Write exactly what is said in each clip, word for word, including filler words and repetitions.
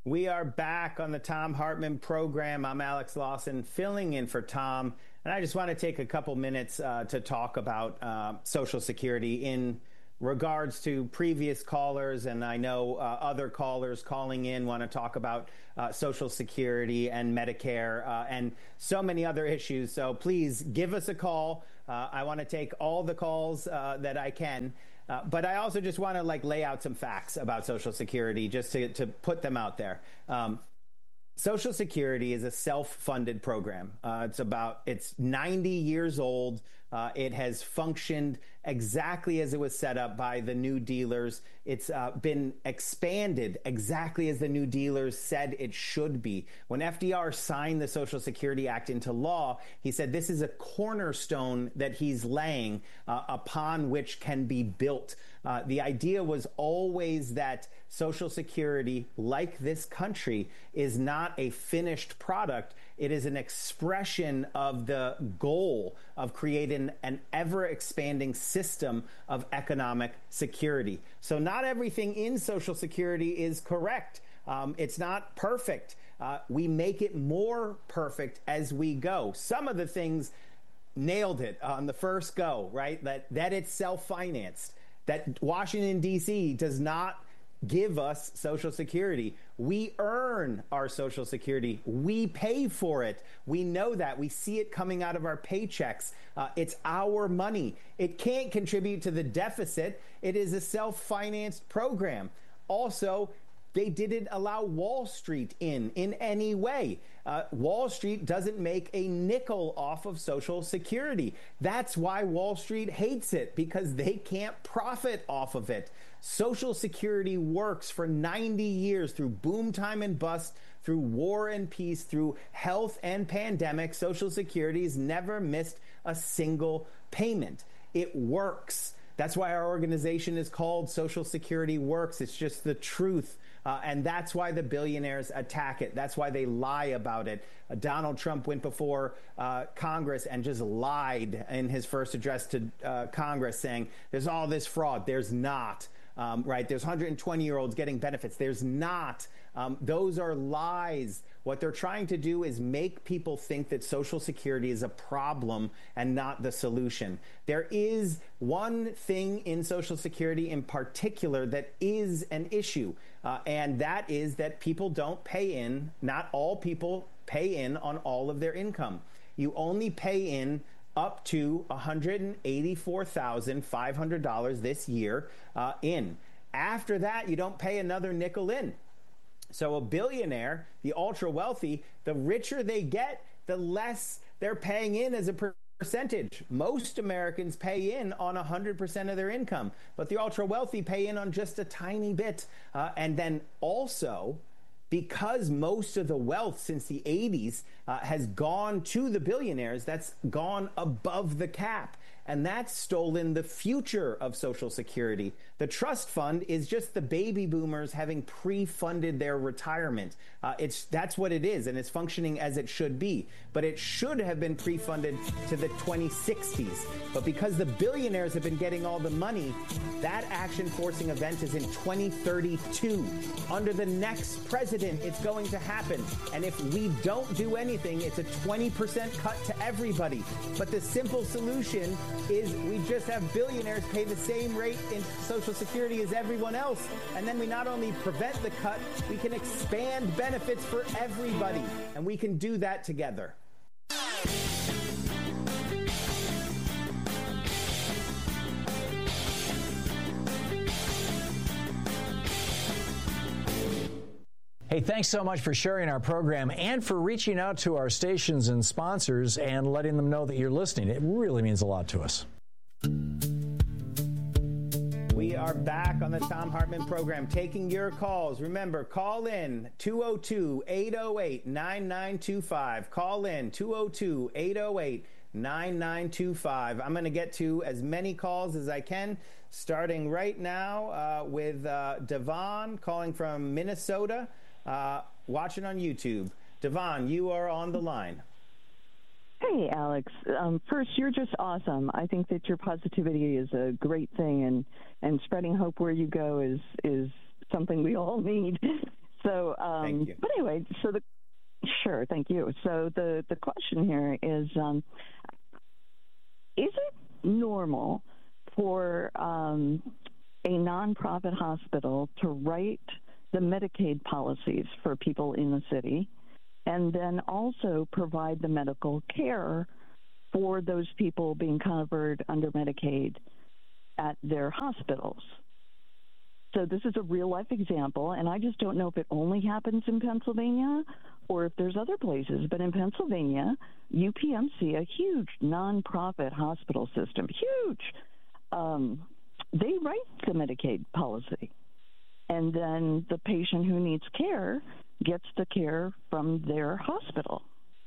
We are back on the Thom Hartmann program. I'm Alex Lawson, filling in for Tom. And I just want to take a couple minutes uh, to talk about uh, Social Security in regards to previous callers. And I know uh, other callers calling in want to talk about uh, Social Security and Medicare uh, and so many other issues. So please give us a call. Uh, I want to take all the calls uh, that I can. Uh, but I also just want to like lay out some facts about Social Security just to, to put them out there. Um, Social Security is a self-funded program. Uh, it's about, it's ninety years old. Uh, it has functioned exactly as it was set up by the New Dealers. It's uh, been expanded exactly as the New Dealers said it should be. When F D R signed the Social Security Act into law, he said this is a cornerstone that he's laying uh, upon which can be built. Uh, the idea was always that Social Security, like this country, is not a finished product. It is an expression of the goal of creating an ever-expanding system of economic security. So not everything in Social Security is correct. Um, it's not perfect. Uh, we make it more perfect as we go. Some of the things nailed it on the first go, right? That, that it's self-financed, that Washington, D C does not give us Social Security. We earn our Social Security. We pay for it. We know that. We see it coming out of our paychecks. Uh, it's our money. It can't contribute to the deficit. It is a self-financed program. Also, they didn't allow Wall Street in in any way. Uh, Wall Street doesn't make a nickel off of Social Security. That's why Wall Street hates it, because they can't profit off of it. Social Security works for ninety years through boom time and bust, through war and peace, through health and pandemic. Social Security has never missed a single payment. It works. That's why our organization is called Social Security Works. It's just the truth. Uh, and that's why the billionaires attack it. That's why they lie about it. Uh, Donald Trump went before uh, Congress and just lied in his first address to uh, Congress, saying there's all this fraud. There's not. Um, right? There's one hundred twenty year olds getting benefits. There's not. Um, those are lies. What they're trying to do is make people think that Social Security is a problem and not the solution. There is one thing in Social Security in particular that is an issue, uh, and that is that people don't pay in. Not all people pay in on all of their income. You only pay in up to one hundred eighty-four thousand five hundred dollars this year uh, in. After that, you don't pay another nickel in. So a billionaire, the ultra wealthy, the richer they get, the less they're paying in as a percentage. Most Americans pay in on one hundred percent of their income, but the ultra wealthy pay in on just a tiny bit. Uh, and then also, because most of the wealth since the eighties uh, has gone to the billionaires, that's gone above the cap. And that's stolen the future of Social Security. The trust fund is just the baby boomers having pre-funded their retirement. Uh, it's that's what it is, and it's functioning as it should be. But it should have been pre-funded to the twenty sixties. But because the billionaires have been getting all the money, that action-forcing event is in twenty thirty-two. Under the next president, it's going to happen. And if we don't do anything, it's a twenty percent cut to everybody. But the simple solution is we just have billionaires pay the same rate in Social Security as everyone else. And then we not only prevent the cut, we can expand benefits for everybody. And we can do that together. Hey, thanks so much for sharing our program and for reaching out to our stations and sponsors and letting them know that you're listening. It really means a lot to us. We are back on the Thom Hartmann program, taking your calls. Remember, call in two oh two, eight oh eight, nine nine two five. Call in two oh two, eight oh eight, nine nine two five. I'm going to get to as many calls as I can, starting right now uh, with uh, Devon calling from Minnesota. Uh, watching on YouTube. Devon, you are on the line. Hey, Alex. Um, first, you're just awesome. I think that your positivity is a great thing, and, and spreading hope where you go is, is something we all need. So, um, thank you. But anyway, so the sure, thank you. So the the question here is, um, is it normal for um, a nonprofit hospital to write the Medicaid policies for people in the city, and then also provide the medical care for those people being covered under Medicaid at their hospitals? So this is a real-life example, and I just don't know if it only happens in Pennsylvania or if there's other places. But in Pennsylvania, U P M C, a huge nonprofit hospital system, huge, um, they write the Medicaid policy. And then the patient who needs care gets the care from their hospital.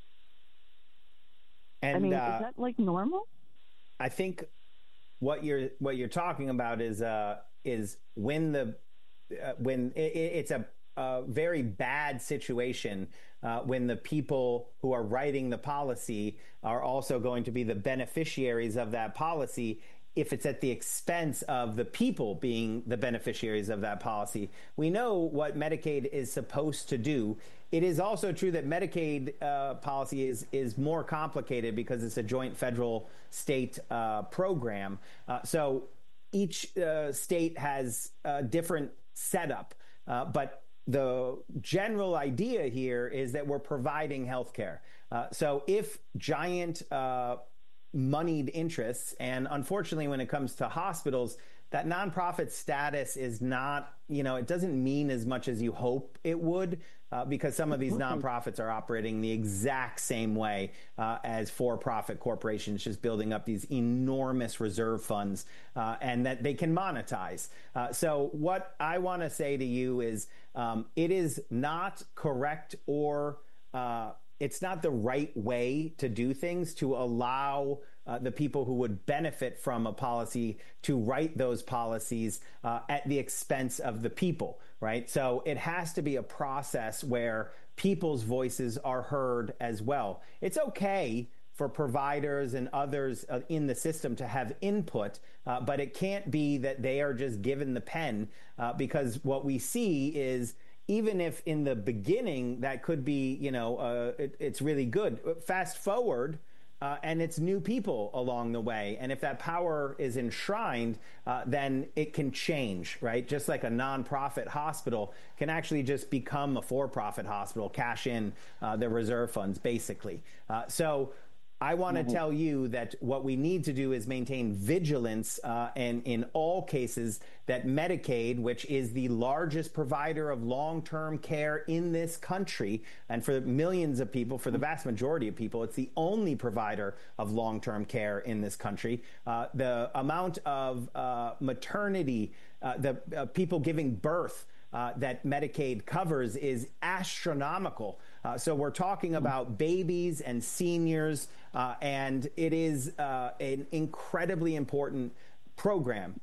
And, I mean, uh, is that like normal? I think what you're what you're talking about is uh, is when the uh, when it, it's a, a very bad situation uh, when the people who are writing the policy are also going to be the beneficiaries of that policy, if it's at the expense of the people being the beneficiaries of that policy. We know what Medicaid is supposed to do. It is also true that Medicaid uh, policy is is more complicated because it's a joint federal state uh, program. Uh, so each uh, state has a different setup, uh, but the general idea here is that we're providing health care. Uh, so if giant uh, moneyed interests, and unfortunately when it comes to hospitals, that nonprofit status is not, you know, it doesn't mean as much as you hope it would, uh, because some of these nonprofits are operating the exact same way uh, as for-profit corporations, just building up these enormous reserve funds uh, and that they can monetize. Uh, so what I want to say to you is um, it is not correct or uh, it's not the right way to do things to allow uh, the people who would benefit from a policy to write those policies uh, at the expense of the people, right? So it has to be a process where people's voices are heard as well. It's okay for providers and others uh, in the system to have input, uh, but it can't be that they are just given the pen uh, because what we see is even if in the beginning that could be, you know, uh, it, it's really good. Fast forward, uh, and it's new people along the way. And if that power is enshrined, uh, then it can change, right? Just like a nonprofit hospital can actually just become a for-profit hospital, cash in uh, their reserve funds, basically. Uh, so I want to mm-hmm. tell you that what we need to do is maintain vigilance uh, and in all cases that Medicaid, which is the largest provider of long-term care in this country, and for millions of people, for the vast majority of people, it's the only provider of long-term care in this country. Uh, the amount of uh, maternity, uh, the uh, people giving birth Uh, that Medicaid covers is astronomical. Uh, so we're talking about babies and seniors, uh, and it is uh, an incredibly important program.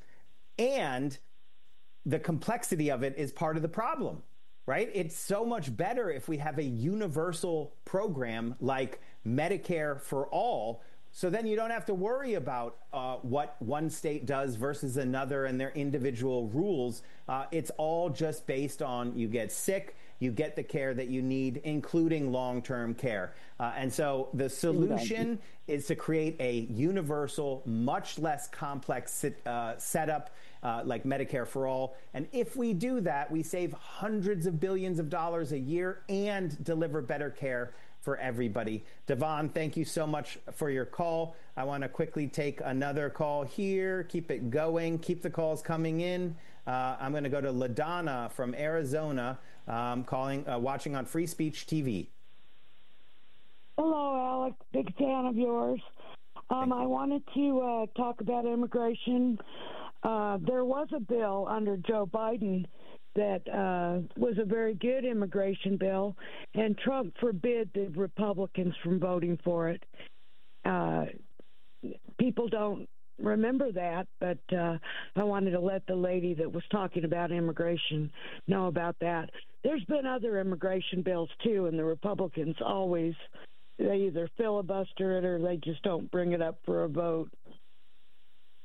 And the complexity of it is part of the problem, right? It's so much better if we have a universal program like Medicare for all. So then you don't have to worry about uh, what one state does versus another and their individual rules. Uh, it's all just based on you get sick, you get the care that you need, including long-term care. Uh, and so the solution is to create a universal, much less complex sit, uh, setup uh, like Medicare for all. And if we do that, we save hundreds of billions of dollars a year and deliver better care for everybody. Devon, thank you so much for your call. I want to quickly take another call here. Keep it going. Keep the calls coming in. Uh, I'm going to go to LaDonna from Arizona, um, calling, uh, watching on Free Speech T V. Hello, Alec. Big fan of yours. Um, I wanted to uh, talk about immigration. Uh, there was a bill under Joe Biden that uh, was a very good immigration bill, and Trump forbid the Republicans from voting for it. Uh, people don't remember that, but uh, I wanted to let the lady that was talking about immigration know about that. There's been other immigration bills, too, and the Republicans always, they either filibuster it or they just don't bring it up for a vote.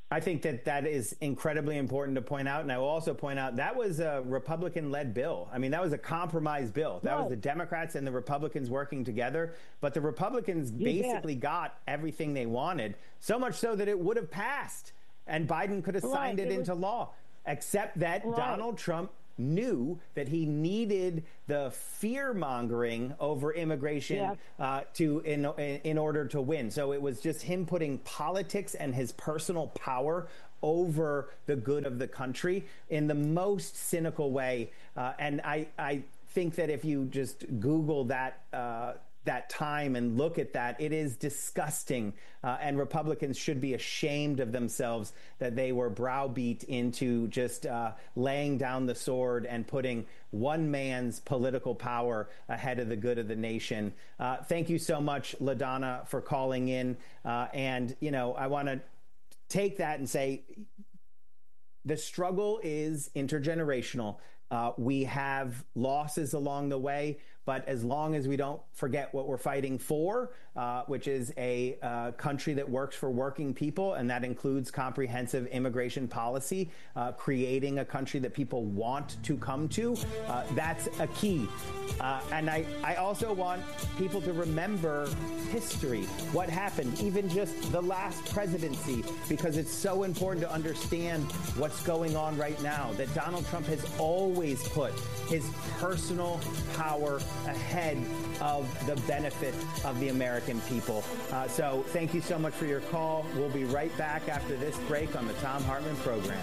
I think that that is incredibly important to point out. And I will also point out that was a Republican-led bill. I mean, that was a compromise bill. That right. was the Democrats and the Republicans working together. But the Republicans you basically bet. got everything they wanted, so much so that it would have passed. And Biden could have right. signed it, it into was... law, except that right. Donald Trump knew that he needed the fear-mongering over immigration yeah. uh, to in in order to win. So it was just him putting politics and his personal power over the good of the country in the most cynical way. Uh, and I I think that if you just Google that uh, that time and look at that, it is disgusting. Uh, and Republicans should be ashamed of themselves that they were browbeat into just uh, laying down the sword and putting one man's political power ahead of the good of the nation. Uh, thank you so much, LaDonna, for calling in. Uh, and, you know, I want to take that and say the struggle is intergenerational. Uh, we have losses along the way, but as long as we don't forget what we're fighting for, uh, which is a uh, country that works for working people, and that includes comprehensive immigration policy, uh, creating a country that people want to come to, uh, that's a key. Uh, and I, I also want people to remember history, what happened, even just the last presidency, because it's so important to understand what's going on right now, that Donald Trump has always put his personal power ahead of the benefit of the American people. Uh, so thank you so much for your call. We'll be right back after this break on the Thom Hartmann Program.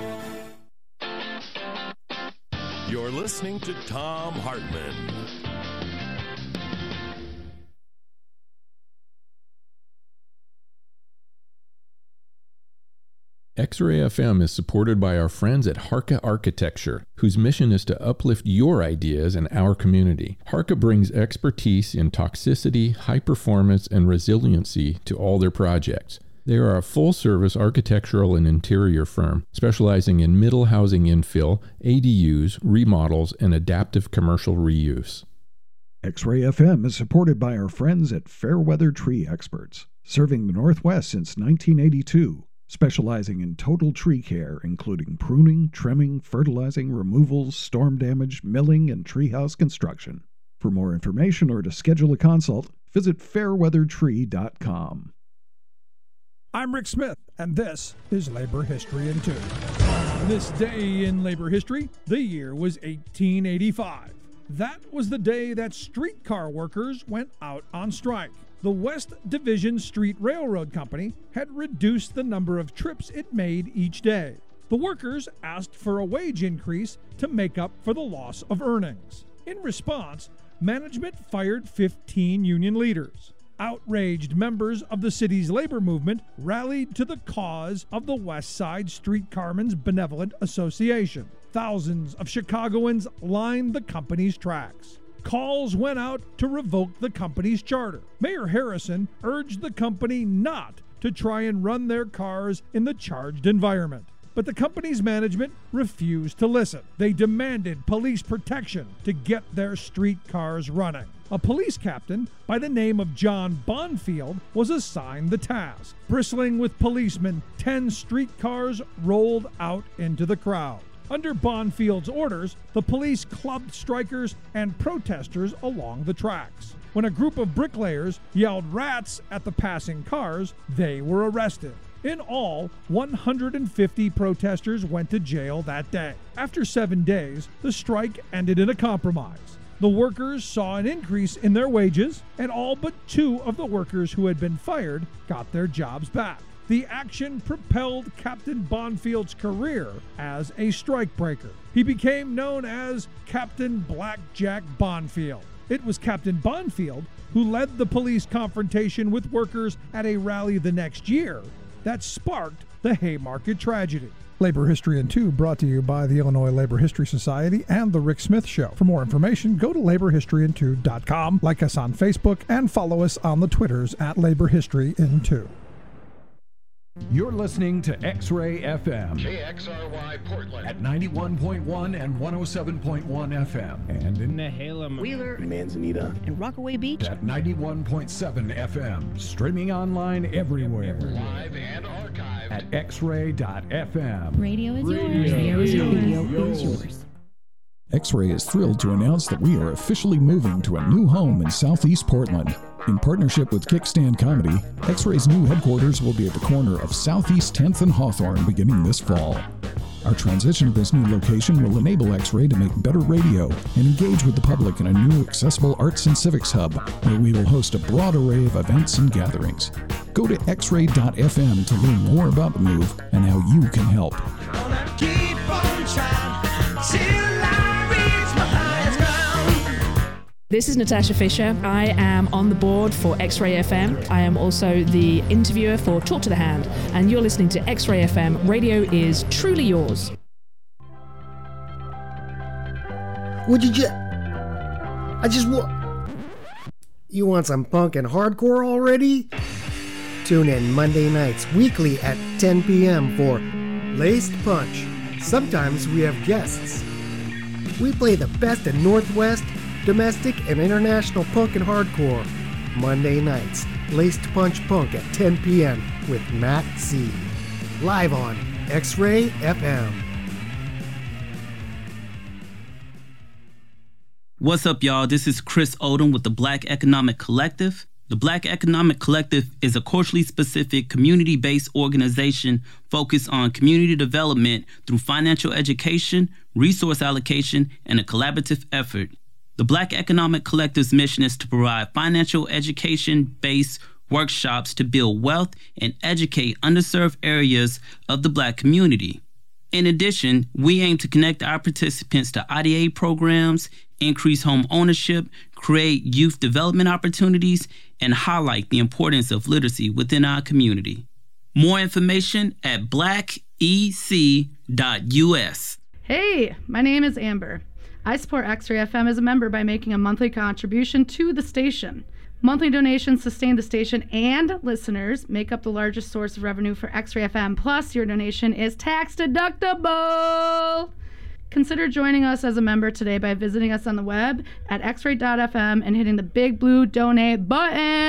You're listening to Thom Hartmann. X-Ray F M is supported by our friends at Harka Architecture, whose mission is to uplift your ideas in our community. Harka brings expertise in toxicity, high performance, and resiliency to all their projects. They are a full-service architectural and interior firm specializing in middle housing infill, A D Us, remodels, and adaptive commercial reuse. X-Ray F M is supported by our friends at Fairweather Tree Experts, serving the Northwest since nineteen eighty-two. Specializing in total tree care, including pruning, trimming, fertilizing, removals, storm damage, milling, and treehouse construction. For more information or to schedule a consult, visit fairweather tree dot com. I'm Rick Smith, and this is Labor History in Two. This day in labor history, the year was eighteen eighty-five. That was the day that streetcar workers went out on strike. The West Division Street Railroad Company had reduced the number of trips it made each day. The workers asked for a wage increase to make up for the loss of earnings. In response, management fired fifteen union leaders. Outraged members of the city's labor movement rallied to the cause of the West Side Streetcarmen's Benevolent Association. Thousands of Chicagoans lined the company's tracks. Calls went out to revoke the company's charter. Mayor Harrison urged the company not to try and run their cars in the charged environment. But the company's management refused to listen. They demanded police protection to get their streetcars running. A police captain by the name of John Bonfield was assigned the task. Bristling with policemen, ten streetcars rolled out into the crowd. Under Bonfield's orders, the police clubbed strikers and protesters along the tracks. When a group of bricklayers yelled "rats" at the passing cars, they were arrested. In all, one hundred fifty protesters went to jail that day. After seven days, the strike ended in a compromise. The workers saw an increase in their wages, and all but two of the workers who had been fired got their jobs back. The action propelled Captain Bonfield's career as a strikebreaker. He became known as Captain Blackjack Bonfield. It was Captain Bonfield who led the police confrontation with workers at a rally the next year that sparked the Haymarket tragedy. Labor History in Two brought to you by the Illinois Labor History Society and The Rick Smith Show. For more information, go to labor history in two dot com, like us on Facebook, and follow us on the Twitters at Labor History in Two. You're listening to X-Ray F M. K X R Y Portland. At ninety-one point one and one oh seven point one F M. And in Nehalem, Wheeler, Manzanita, and Rockaway Beach. At ninety-one point seven F M. Streaming online everywhere. Live and archived at x ray dot f m. Radio is yours. Radio is yours. Radio is yours. X-Ray is thrilled to announce that we are officially moving to a new home in Southeast Portland. In partnership with Kickstand Comedy, X-Ray's new headquarters will be at the corner of Southeast tenth and Hawthorne beginning this fall. Our transition to this new location will enable X-Ray to make better radio and engage with the public in a new accessible arts and civics hub, where we will host a broad array of events and gatherings. Go to x ray dot f m to learn more about the move and how you can help. Keep on trying till I reach my highest ground. This is Natasha Fisher. I am on the board for X-Ray F M. I am also the interviewer for Talk to the Hand, and you're listening to X-Ray F M. Radio is truly yours. What did you... I just want... You want some punk and hardcore already? Tune in Monday nights, weekly at ten p.m. for Laced Punch. Sometimes we have guests. We play the best in Northwest, domestic, and international punk and hardcore. Monday nights, Laced Punch Punk at ten p.m. with Matt C. Live on X-Ray F M. What's up, y'all? This is Chris Odom with the Black Economic Collective. The Black Economic Collective is a culturally specific, community-based organization focused on community development through financial education, resource allocation, and a collaborative effort. The Black Economic Collective's mission is to provide financial education-based workshops to build wealth and educate underserved areas of the Black community. In addition, we aim to connect our participants to I D A programs, increase home ownership, create youth development opportunities, and highlight the importance of literacy within our community. More information at black e c dot u s. Hey, my name is Amber. I support X-Ray F M as a member by making a monthly contribution to the station. Monthly donations sustain the station, and listeners make up the largest source of revenue for X-Ray F M. Plus, your donation is tax deductible. Consider joining us as a member today by visiting us on the web at x ray dot f m and hitting the big blue donate button.